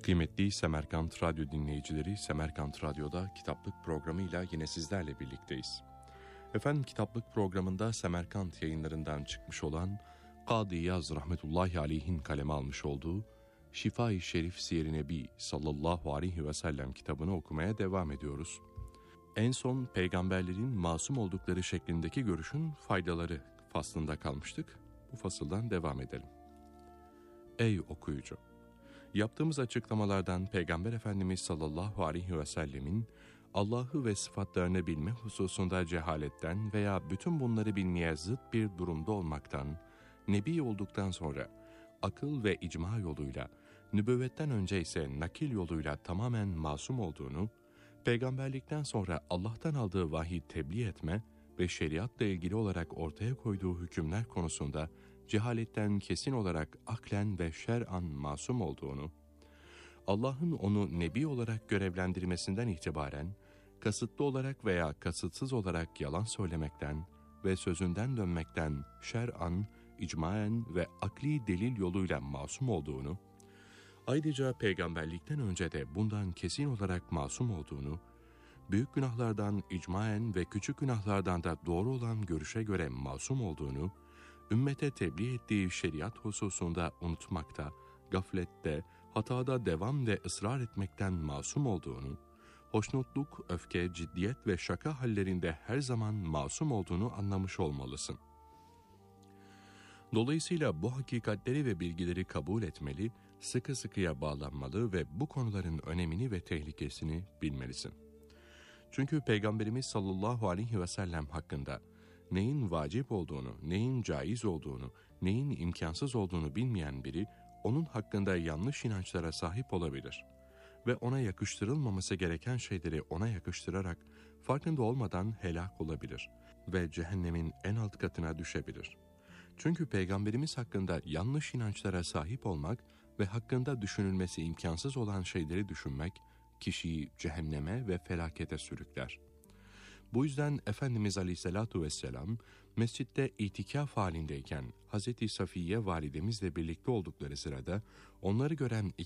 Kıymetli Semerkant Radyo dinleyicileri, Semerkant Radyo'da Kitaplık programıyla yine sizlerle birlikteyiz. Efendim, Kitaplık programında Semerkant yayınlarından çıkmış olan Kadı İyaz rahmetullahi aleyhin kaleme almış olduğu Şifa-i Şerif Siyer-i Nebi sallallahu aleyhi ve sellem kitabını okumaya devam ediyoruz. En son peygamberlerin masum oldukları şeklindeki görüşün faydaları faslında kalmıştık. Bu fasıldan devam edelim. Ey okuyucu! Yaptığımız açıklamalardan Peygamber Efendimiz sallallahu aleyhi ve sellemin Allah'ı ve sıfatlarını bilme hususunda cehaletten veya bütün bunları bilmeye zıt bir durumda olmaktan, Nebi olduktan sonra akıl ve icma yoluyla, nübüvvetten önce ise nakil yoluyla tamamen masum olduğunu, peygamberlikten sonra Allah'tan aldığı vahiy tebliğ etme ve şeriatla ilgili olarak ortaya koyduğu hükümler konusunda cehaletten kesin olarak aklen ve şer'an masum olduğunu, Allah'ın onu nebi olarak görevlendirmesinden itibaren kasıtlı olarak veya kasıtsız olarak yalan söylemekten ve sözünden dönmekten şer'an, icmaen ve akli delil yoluyla masum olduğunu, ayrıca peygamberlikten önce de bundan kesin olarak masum olduğunu, büyük günahlardan icmaen ve küçük günahlardan da doğru olan görüşe göre masum olduğunu, ümmete tebliğ ettiği şeriat hususunda unutmakta, gaflette, hatada devam ve ısrar etmekten masum olduğunu, hoşnutluk, öfke, ciddiyet ve şaka hallerinde her zaman masum olduğunu anlamış olmalısın. Dolayısıyla bu hakikatleri ve bilgileri kabul etmeli, sıkı sıkıya bağlanmalı ve bu konuların önemini ve tehlikesini bilmelisin. Çünkü Peygamberimiz sallallahu aleyhi ve sellem hakkında neyin vacip olduğunu, neyin caiz olduğunu, neyin imkansız olduğunu bilmeyen biri, onun hakkında yanlış inançlara sahip olabilir ve ona yakıştırılmaması gereken şeyleri ona yakıştırarak farkında olmadan helak olabilir ve cehennemin en alt katına düşebilir. Çünkü Peygamberimiz hakkında yanlış inançlara sahip olmak ve hakkında düşünülmesi imkansız olan şeyleri düşünmek, kişiyi cehenneme ve felakete sürükler. Bu yüzden Efendimiz Aleyhisselatu Vesselam, mescitte itikaf halindeyken Hazreti Safiye validemizle birlikte oldukları sırada onları gören